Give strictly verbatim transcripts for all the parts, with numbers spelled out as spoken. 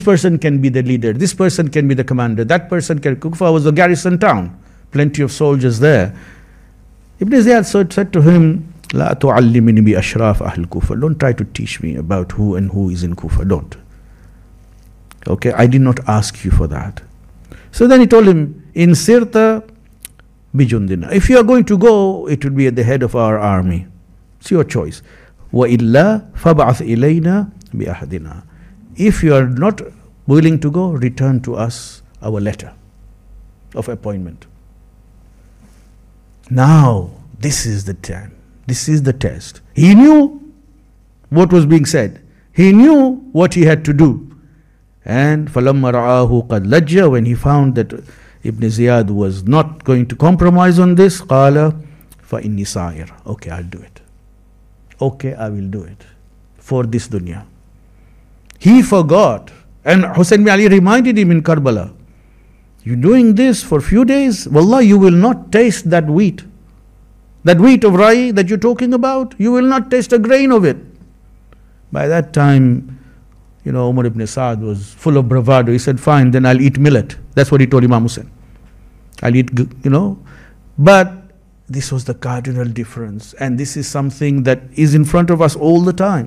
person can be the leader, this person can be the commander, that person can. Kufa was a garrison town, plenty of soldiers there. Ibn Ziyad said to him, La tu'allimini bi ashraf ahl Kufa. Don't try to teach me about who and who is in Kufa. Don't. Okay, I did not ask you for that. So then he told him, In sirta bijundina. If you are going to go, it will be at the head of our army. It's your choice. Wa illa fab'ath ilayna bi ahadina. If you are not willing to go, return to us our letter of appointment. Now, this is the time. This is the test. He knew what was being said. He knew what he had to do. And فَلَمَّا رَآهُ قَدْ لَجَّ, when he found that Ibn Ziyad was not going to compromise on this, قَالَ فَإِنِّي سَائِرٌ. Okay, I'll do it. Okay, I will do it. For this dunya. He forgot. And Hussein bin Ali reminded him in Karbala, you're doing this for a few days, wallah, you will not taste that wheat. That wheat of Rai that you're talking about, you will not taste a grain of it. By that time, you know, Umar ibn Saad was full of bravado. He said, fine, then I'll eat millet. That's what he told Imam Hussein. I'll eat, you know. But this was the cardinal difference. And this is something that is in front of us all the time.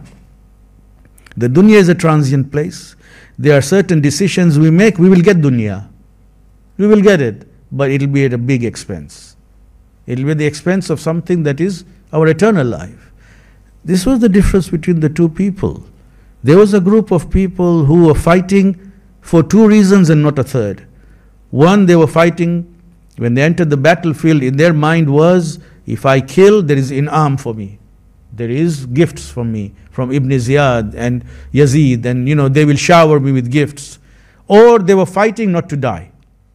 The dunya is a transient place. There are certain decisions we make, we will get dunya. We will get it. But it will be at a big expense. It will be at the expense of something that is our eternal life. This was the difference between the two people. There was a group of people who were fighting for two reasons and not a third. One, they were fighting, when they entered the battlefield, in their mind was, if I kill, there is in'am for me. There is gifts for me, from Ibn Ziyad and Yazid, and you know, they will shower me with gifts. Or they were fighting not to die.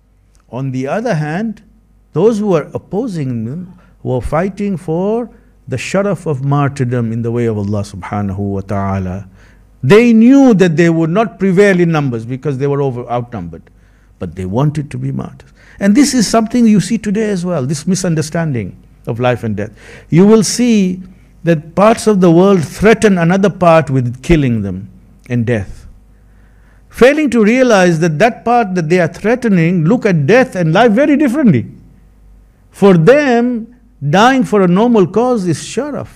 On the other hand, those who were opposing them were fighting for the sharaf of martyrdom in the way of Allah subhanahu wa ta'ala. They knew that they would not prevail in numbers because they were over outnumbered. But they wanted to be martyrs. And this is something you see today as well, this misunderstanding of life and death. You will see that parts of the world threaten another part with killing them and death. Failing to realize that that part that they are threatening look at death and life very differently. For them, dying for a normal cause is sharaf.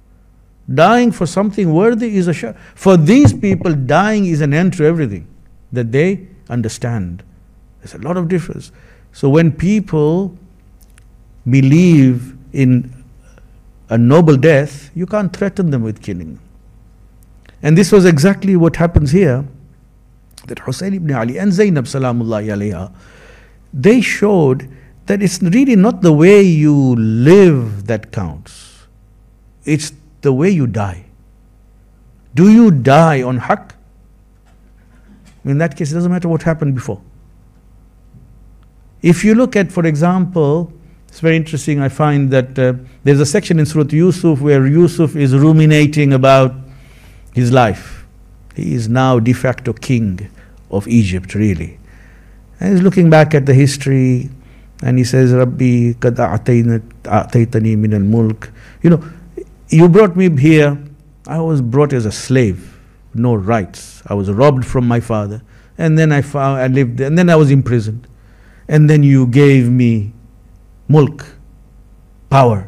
Dying for something worthy is a sharaf. For these people, dying is an end to everything that they understand. There's a lot of difference. So when people believe in a noble death, you can't threaten them with killing. And this was exactly what happens here, that Hussein ibn Ali and Zainab salamullahi alayha, they showed that it's really not the way you live that counts. It's the way you die. Do you die on haqq? In that case, it doesn't matter what happened before. If you look at, for example, it's very interesting, I find that uh, there's a section in Surah Yusuf where Yusuf is ruminating about his life. He is now de facto king of Egypt, really. And he's looking back at the history, and he says, Rabbi, kad a'taytani min al-mulk. You know, you brought me here, I was brought as a slave, no rights. I was robbed from my father, and then I found, I lived there, and then I was imprisoned. And then you gave me mulk, power.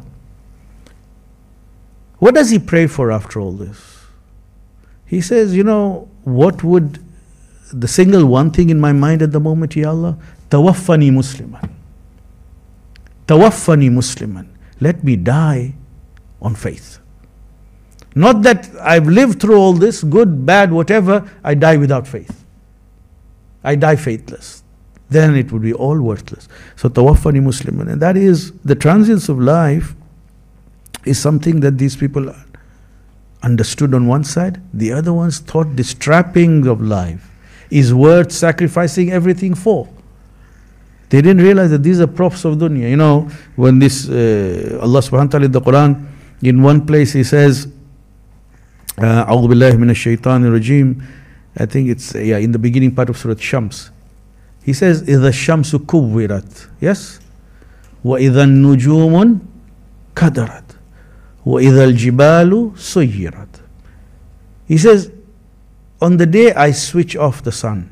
What does he pray for after all this? He says, you know, what would the single one thing in my mind at the moment, Ya Allah? Tawaffani Musliman. Tawaffani Musliman. Let me die on faith. Not that I've lived through all this, good, bad, whatever, I die without faith. I die faithless. Then it would be all worthless. So tawaffani Musliman. And that is, the transience of life is something that these people understood on one side. The other ones thought this trapping of life is worth sacrificing everything for. They didn't realize that these are props of dunya. You know, when this, uh, Allah subhanahu wa ta'ala in the Quran, in one place He says, A'udhu billahi minash shaitanir rajim. I think it's, yeah, in the beginning part of Surah Shams. He says, إِذَا الشَّمْسُ كُوِّرَتْ. Yes? وَإِذَا النُّجُومٌ كَدَرَتْ وَإِذَا الْجِبَالُ سُيِّرَتْ. He says, on the day I switch off the sun,